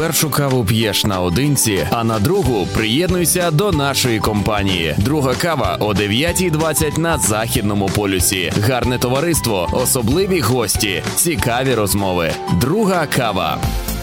першу каву п'єш наодинці, а на другу приєднуйся до нашої компанії. Друга кава о 9:20 на Західному полюсі. Гарне товариство, особливі гості, цікаві розмови. Друга кава.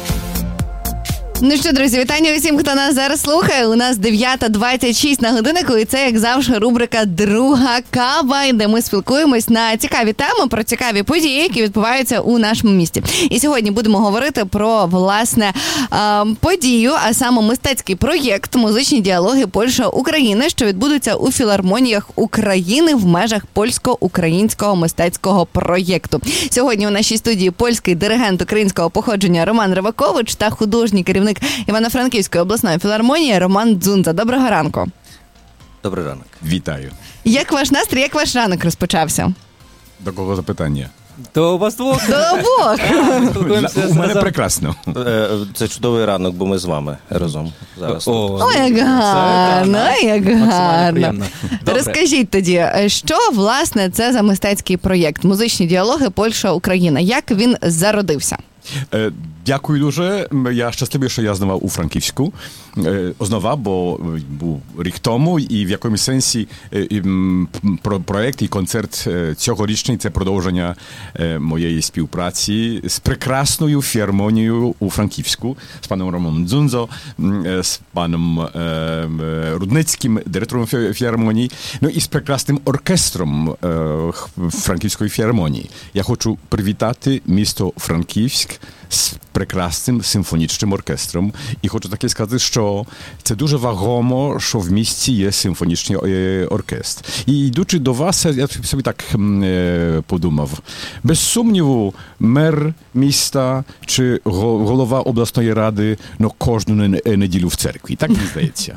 Ну що, друзі, вітання усім, хто нас зараз слухає. У нас 9:26 на годиннику, і це, як завжди, рубрика «Друга кава», де ми спілкуємось на цікаві теми, про цікаві події, які відбуваються у нашому місті. І сьогодні будемо говорити про, власне, подію, а саме мистецький проєкт «Музичні діалоги Польща-Україна», що відбудуться у філармоніях України в межах польсько-українського мистецького проєкту. Сьогодні у нашій студії польський диригент українського походження Роман Ривакович та художній керівник Івано-Франківської обласної філармонії Роман Дзунза. Доброго ранку. Добрий ранок. Вітаю. Як ваш настрій, як ваш ранок розпочався? До кого запитання? То у вас двох? До обох. У мене прекрасно. Це чудовий ранок, бо ми з вами разом зараз. О, як гарно, як гарно. Розкажіть тоді, що, власне, це за мистецький проєкт «Музичні діалоги Польща-Україна». Як він зародився? Дякую дуже. Я щасливий, що я знав у Франківську. Знову, бо був рік тому, і в якомусь сенсі проєкт і концерт цьогорічний – це продовження моєї співпраці з прекрасною філармонією у Франківську, з паном Романом Дзунзо, з паном Рудницьким, директором філармонії, ну і з прекрасним оркестром Франківської філармонії. Я хочу привітати місто Франківськ з прекрасним симфонічним оркестром. І хочу таке сказати, що це дуже вагомо, що в місті є симфонічний оркестр. І йдучи до вас, я собі так подумав. Без сумніву, мер міста чи голова обласної ради кожну неділю в церкві. Так мені здається.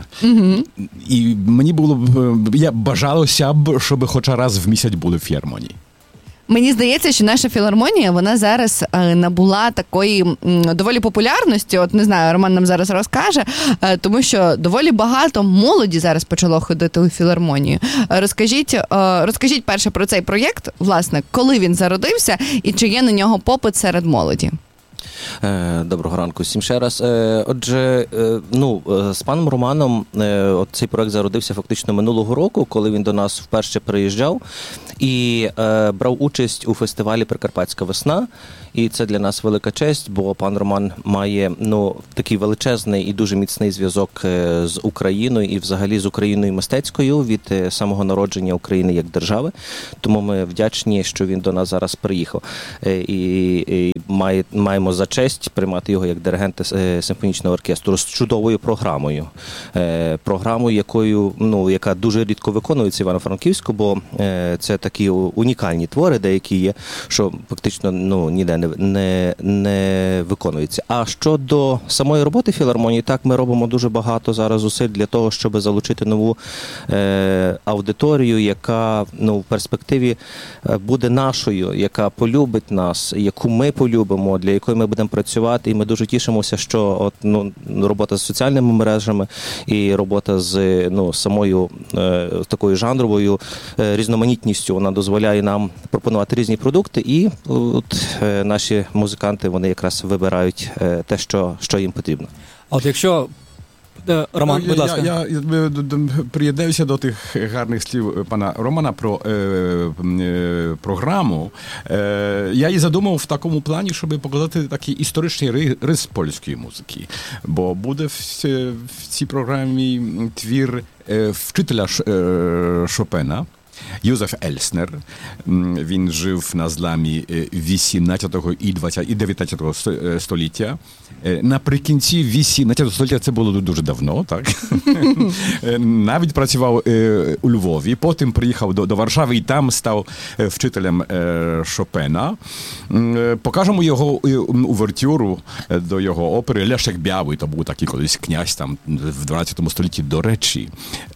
І мені було б, я бажалося б, щоб хоча раз в місяць були в філармонії. Мені здається, що наша філармонія, вона зараз набула такої доволі популярності, от не знаю, Роман нам зараз розкаже, тому що доволі багато молоді зараз почало ходити у філармонію. Розкажіть перше про цей проєкт, власне, коли він зародився і чи є на нього попит серед молоді? Доброго ранку всім ще раз. Отже, з паном Романом цей проект зародився фактично минулого року, коли він до нас вперше приїжджав і брав участь у фестивалі «Прикарпатська весна». І це для нас велика честь, бо пан Роман має такий величезний і дуже міцний зв'язок з Україною і взагалі з Україною мистецькою від самого народження України як держави. Тому ми вдячні, що він до нас зараз приїхав. І маємо за честь приймати його як диригента симфонічного оркестру з чудовою програмою. Програмою, яка дуже рідко виконується в Івано-Франківську, бо це такі унікальні твори, деякі є, що фактично ніде не виконується. А щодо самої роботи філармонії, так, ми робимо дуже багато зараз зусиль для того, щоб залучити нову аудиторію, яка в перспективі буде нашою, яка полюбить нас, яку ми полюбимо, для якої ми будемо працювати. І ми дуже тішимося, що робота з соціальними мережами і робота з самою такою жанровою різноманітністю, вона дозволяє нам пропонувати різні продукти, і наші музиканти, вони якраз вибирають те, що їм потрібно. А от якщо... Роман, будь ласка. Я приєднаюся до тих гарних слів пана Романа про програму. Я її задумав в такому плані, щоб показати такий історичний рис польської музики. Бо буде в цій програмі твір вчителя Шопена, Józef Elsner. Він жив на зламі 18 і 19 століття. Наприкінці 18 століття, це було дуже давно, так? Навіть працював у Львові, потім приїхав до Варшави і там став вчителем Шопена. Покажемо його увертюру до його опери «Лешек Бявий», то був такий колись князь там в 12 столітті. До речі,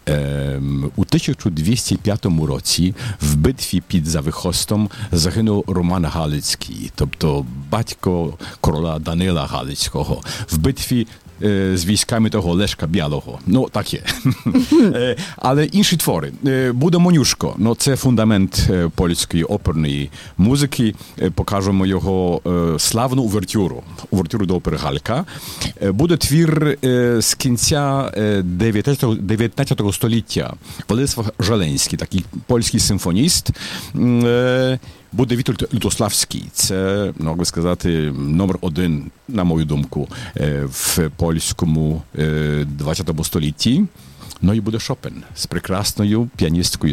у 1205 році в битві під Завихостом загинув Роман Галицький, тобто батько короля Данила Галицького. В битві з військами того Лешка Білого. Ну, так є. Але інші твори. Буде Монюшко. Ну, це фундамент польської оперної музики. Покажемо його славну увертюру до опери Галька. Буде твір з кінця 19 століття. Владислав Желенський, такий польський симфоніст. Буде Вітольд Лютославський. Це, можна сказати, номер один, на мою думку, в польському 20 столітті. Ну і буде Шопен з прекрасною піаністкою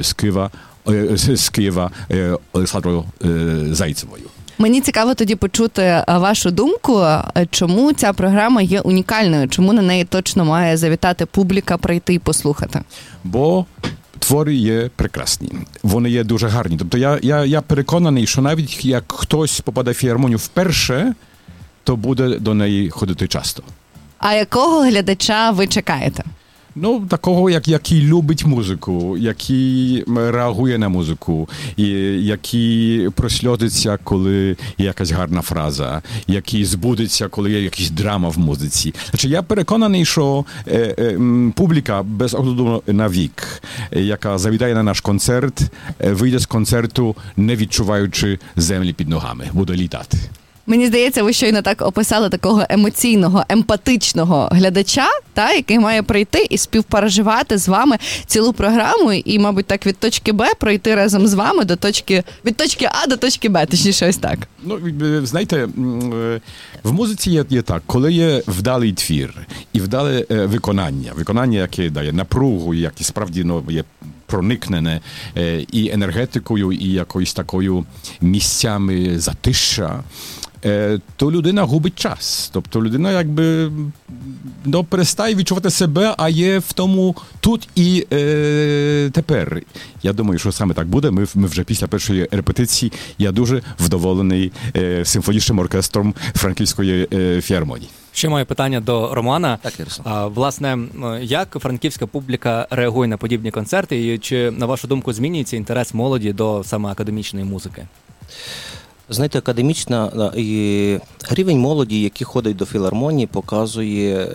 з Києва Олександрою Зайцевою. Мені цікаво тоді почути вашу думку, чому ця програма є унікальною, чому на неї точно має завітати публіка, прийти і послухати. Бо твори є прекрасні, вони є дуже гарні. Тобто я переконаний, що навіть як хтось попаде в філармонію вперше, то буде до неї ходити часто. А якого глядача ви чекаєте? Ну, такого, який любить музику, який реагує на музику, який просльозиться, коли є якась гарна фраза, який збудеться, коли є якась драма в музиці. Значить, я переконаний, що публіка, без огляду на вік, яка завітає на наш концерт, вийде з концерту, не відчуваючи землі під ногами, буде літати. Мені здається, ви щойно так описали такого емоційного, емпатичного глядача, який має прийти і співпереживати з вами цілу програму і, мабуть, так від точки Б пройти разом з вами від точки А до точки Б, точніше ось так. Ну, знаєте, в музиці є так, коли є вдалий твір і вдале виконання, яке дає напругу, яке справді є проникнене і енергетикою, і якоюсь такою місцями затища, то людина губить час. Тобто людина якби перестає відчувати себе, а є в тому тут і тепер. Я думаю, що саме так буде. Ми вже після першої репетиції, я дуже вдоволений симфонічним оркестром Франківської філармонії. Ще маю питання до Романа. Так, Ярослав. Власне, як франківська публіка реагує на подібні концерти? І чи, на вашу думку, змінюється інтерес молоді до саме академічної музики? Знаєте, академічна і рівень молоді, який ходить до філармонії, показує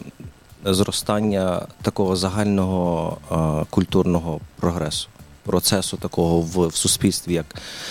зростання такого загального культурного прогресу, процесу такого в суспільстві.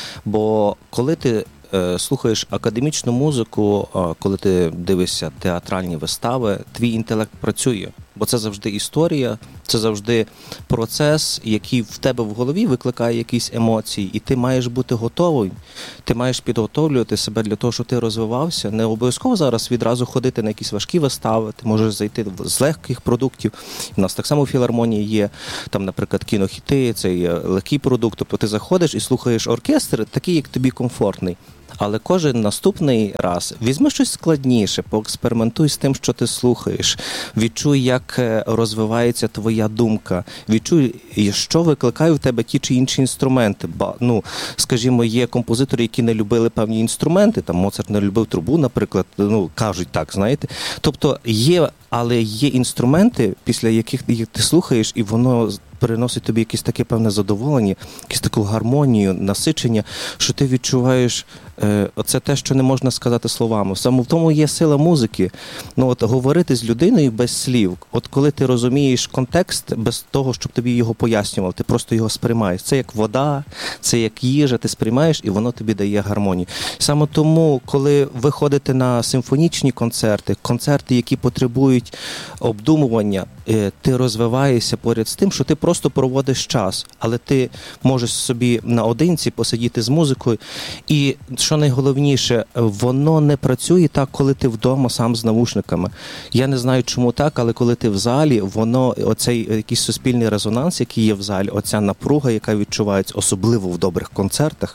Бо коли ти слухаєш академічну музику, коли ти дивишся театральні вистави, твій інтелект працює. Бо це завжди історія, це завжди процес, який в тебе в голові викликає якісь емоції, і ти маєш бути готовий, ти маєш підготовлювати себе для того, щоб ти розвивався. Не обов'язково зараз відразу ходити на якісь важкі вистави, ти можеш зайти з легких продуктів. У нас так само в філармонії є, там, наприклад, кінохіти, це є легкий продукт, тобто ти заходиш і слухаєш оркестр, такий, як тобі комфортний. Але кожен наступний раз візьми щось складніше, поекспериментуй з тим, що ти слухаєш, відчуй, як розвивається твоя думка, відчуй, що викликає в тебе ті чи інші інструменти. Скажімо, є композитори, які не любили певні інструменти, там Моцарт не любив трубу, наприклад, кажуть так, знаєте. Тобто але є інструменти, після яких ти слухаєш, і воно приносить тобі якесь таке певне задоволення, якусь таку гармонію, насичення, що ти відчуваєш оце те, що не можна сказати словами. Саме в тому є сила музики. Говорити з людиною без слів. От коли ти розумієш контекст, без того, щоб тобі його пояснював, ти просто його сприймаєш. Це як вода, це як їжа, ти сприймаєш, і воно тобі дає гармонію. Саме тому, коли ви ходите на симфонічні концерти, які потребують обдумування, ти розвиваєшся поряд з тим, що ти просто проводиш час, але ти можеш собі наодинці посидіти з музикою. І, що найголовніше, воно не працює так, коли ти вдома сам з навушниками. Я не знаю, чому так, але коли ти в залі, оцей якийсь суспільний резонанс, який є в залі, оця напруга, яка відчувається, особливо в добрих концертах,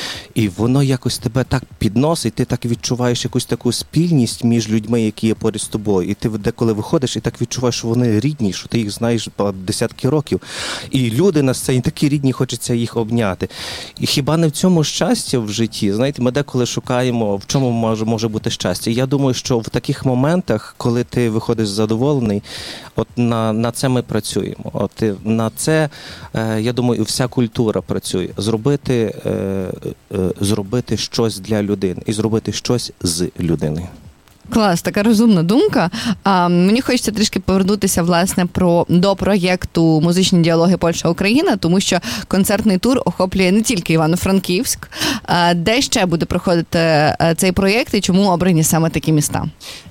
і воно якось тебе так підносить, ти так відчуваєш якусь таку спільність між людьми, які є поряд з тобою. І ти деколи виходиш і так відчуваєш, що вони рідні, що ти їх знаєш десятки років. І люди на сцені такі рідні, хочеться їх обняти. І хіба не в цьому щастя в житті? Знаєте, ми деколи шукаємо, в чому може бути щастя. Я думаю, що в таких моментах, коли ти виходиш задоволений, от на це ми працюємо. От на це, я думаю, вся культура працює. Зробити щось для людини і зробити щось з людиною. Клас, така розумна думка. Мені хочеться трішки повернутися, власне, до проєкту «Музичні діалоги Польща-Україна», тому що концертний тур охоплює не тільки Івано-Франківськ. Де ще буде проходити цей проєкт і чому обрані саме такі міста?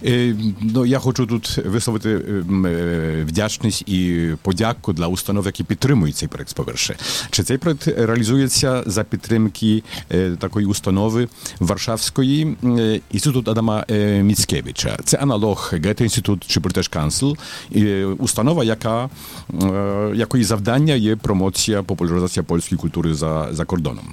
Я хочу тут висловити вдячність і подяку для установ, які підтримують цей проєкт, по-перше. Чи цей проєкт реалізується за підтримки такої установи Варшавської Інституту Адама Міцкевича. Це аналог Гете-інститут чи British Council. Установа, якої завдання є промоція, популяризація польської культури за кордоном.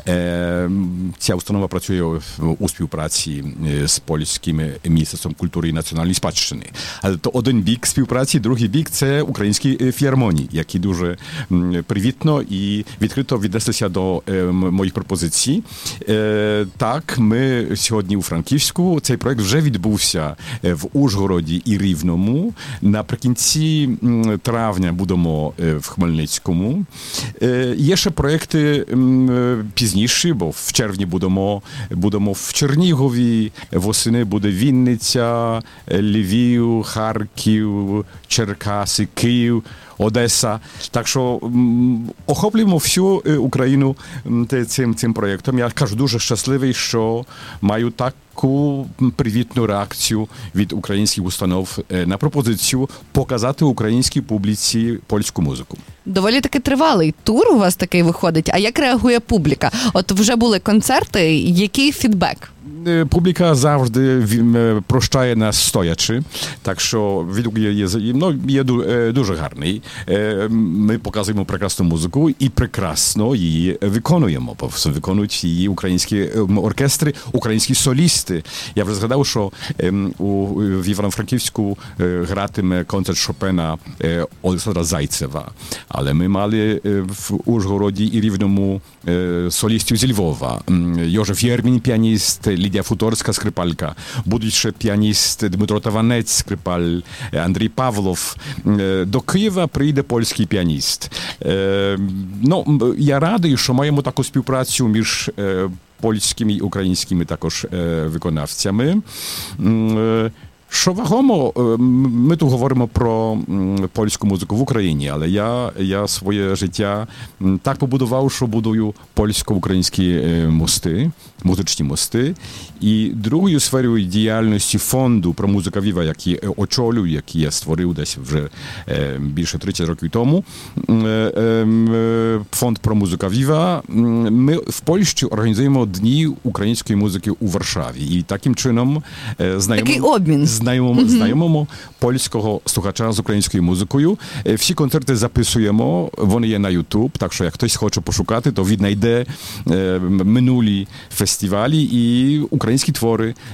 Ця установа працює у співпраці з польським Міністерством культури і національної спадщини. Але то один бік співпраці, другий бік – це українські філармонії, які дуже привітно і відкрито віднеслися до моїх пропозицій. Так, ми сьогодні у Франківську, цей проєкт вже відбувся в Ужгороді і Рівному. Наприкінці травня будемо в Хмельницькому. Є ще проєкти пізніші, бо в червні будемо в Чернігові, восени буде Вінниця, Львів, Харків, Черкаси, Київ, Одеса. Так що охоплюємо всю Україну цим проєктом. Я кажу, дуже щасливий, що маю таку привітну реакцію від українських установ на пропозицію показати українській публіці польську музику. Доволі таки тривалий тур у вас такий виходить. А як реагує публіка? От вже були концерти, який фідбек? Публіка завжди прощає нас стоячи, так що відгук є дуже гарний. Ми показуємо прекрасну музику і прекрасно її виконуємо. Виконують її українські оркестри, українські солісти. Я вже згадав, що в Івано-Франківську гратиме концерт Шопена Олександра Зайцева. Але ми мали в Ужгороді і Рівному солістів зі Львова. Йожеф Єрмін, піаніст, Лідія Футорська, скрипалька. Будуть ще піаніст Дмитро Таванець, скрипаль, Андрій Павлов. До Києва прийде польський піаніст. Я радий, що маємо таку співпрацю між польськими і українськими також виконавцями. Що вагомо, ми тут говоримо про польську музику в Україні, але я своє життя так побудував, що будую польсько-українські музичні мости. І другою сферою діяльності фонду про музика Віва, який очолюю, який я створив десь вже більше 30 років тому, фонд про музика Віва, ми в Польщі організуємо дні української музики у Варшаві. І таким чином Такий обмін. Знайомимо польського слухача з українською музикою. Всі концерти записуємо, вони є на YouTube, так що як хтось хоче пошукати, то віднайде минулі фестивалі і українські твори